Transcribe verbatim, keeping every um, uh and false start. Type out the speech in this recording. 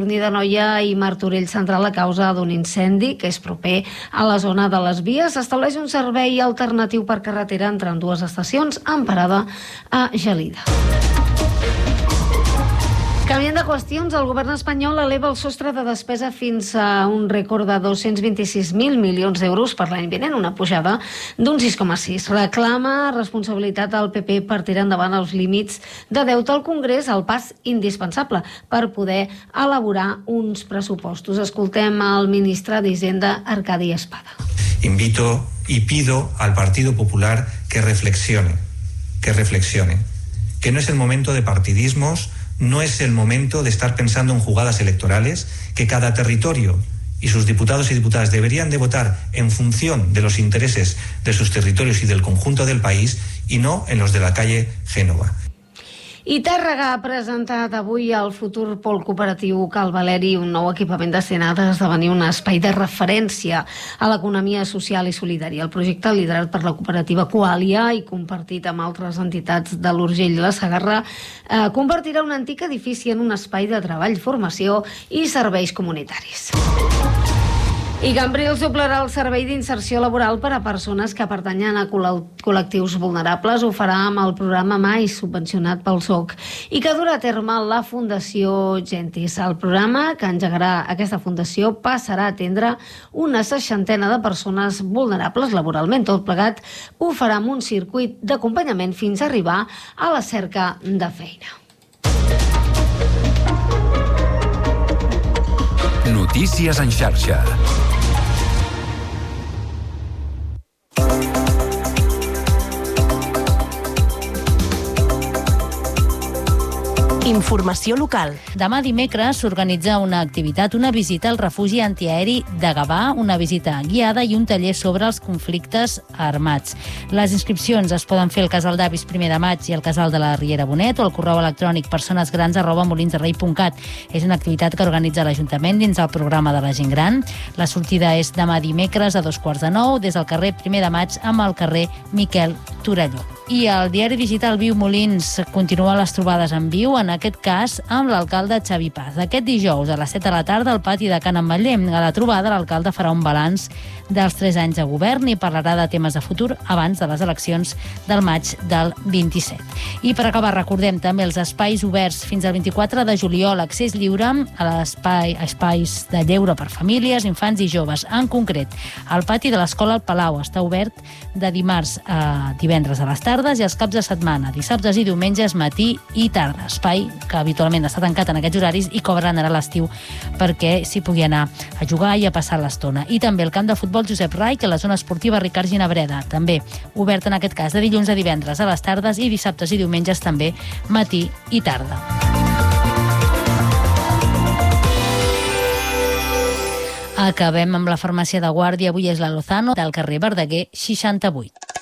Sadurní d'Anoia i Martorell Central a causa d'un incendi que és proper a la zona de les vies. S'estableix un servei alternatiu per carretera entre ambdues estacions amb parada a Gelida. Canviant de qüestions, el govern espanyol eleva el sostre de despesa fins a un rècord de dos-cents vint-i-sis mil milions d'euros per l'any vinent, una pujada d'un sis coma sis. Reclama responsabilitat al P P per tirar endavant els límits de deute al Congrés, el pas indispensable per poder elaborar uns pressupostos. Escoltem al ministre d'Hisenda, Arcadi Espada. Invito y pido al Partido Popular que reflexione, que reflexione, que no es el momento de partidismos. No es el momento de estar pensando en jugadas electorales, que cada territorio y sus diputados y diputadas deberían de votar en función de los intereses de sus territorios y del conjunto del país y no en los de la calle Génova. I Tàrrega ha presentat avui el futur pol cooperatiu Cal Valeri, un nou equipament destinat a esdevenir un espai de referència a l'economia social i solidària. El projecte, liderat per la cooperativa Qualia i compartit amb altres entitats de l'Urgell i la Segarra, eh, convertirà un antic edifici en un espai de treball, formació i serveis comunitaris. I Cambrils doblarà el servei d'inserció laboral per a persones que pertanyen a col·lectius vulnerables. Ho farà amb el programa MAI, subvencionat pel S O C, i que durà a terme la Fundació Gentis. El programa que engegarà aquesta fundació passarà a atendre una seixantena de persones vulnerables laboralment. Tot plegat ho farà amb un circuit d'acompanyament fins a arribar a la cerca de feina. Notícies en xarxa. Informació local. Demà dimecres s'organitza una activitat, una visita al refugi antiaeri de Gavà, una visita guiada i un taller sobre els conflictes armats. Les inscripcions es poden fer al Casal d'Avis primer de maig i al Casal de la Riera Bonet o al correu electrònic personesgrans arroba molinsderrei punt cat. És una activitat que organitza l'Ajuntament dins el programa de la gent gran. La sortida és demà dimecres a dos quarts de nou des del carrer primer de maig amb el carrer Miquel Torelló. I el diari digital Viu Molins continua les trobades en viu, en aquest cas amb l'alcalde Xavi Paz. Aquest dijous a les set de la tarda al pati de Can Ametller. A la trobada l'alcalde farà un balanç dels tres anys de govern i parlarà de temes de futur abans de les eleccions del maig del vint-i-set. I per acabar recordem també els espais oberts fins al vint-i-quatre de juliol, accés lliure a l'espai, espais de lleure per famílies, infants i joves. En concret, el pati de l'Escola al Palau està obert de dimarts a divendres a les tardes i els caps de setmana, dissabtes i diumenges, matí i tarda. Espai que habitualment està tancat en aquests horaris i que obren ara a l'estiu perquè s'hi pugui anar a jugar i a passar l'estona. I també el camp de futbol Josep Rai, que la zona esportiva Ricard Ginabreda, també obert en aquest cas de dilluns a divendres a les tardes i dissabtes i diumenges també matí i tarda. Acabem amb la farmàcia de Guàrdia. Avui és la Lozano, del carrer Verdaguer seixanta-vuit.